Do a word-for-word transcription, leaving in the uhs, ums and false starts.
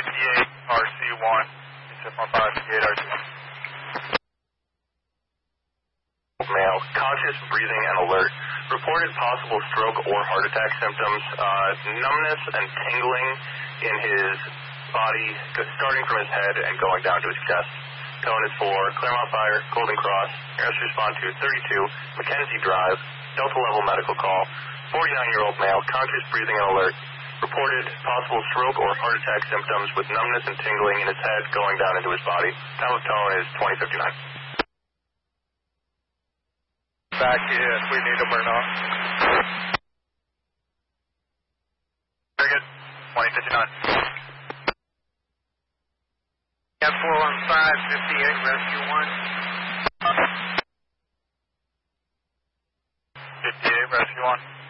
fifty-eight R C one. It's one five fifty-eight R C one. Male, conscious, breathing, and alert. Reported possible stroke or heart attack symptoms. Uh, numbness and tingling in his body, starting from his head and going down to his chest. Cone is for Claremont Fire, Golden Cross. Air respond to thirty-two, Mackenzie Drive. Delta level medical call. forty-nine-year-old male, conscious, breathing, and alert. Reported possible stroke or heart attack symptoms with numbness and tingling in his head going down into his body. Time of tone is twenty fifty-nine. Back if we need them or not. Very good. twenty fifty-nine. F four one five, fifty-eight, Rescue one. fifty-eight, Rescue one.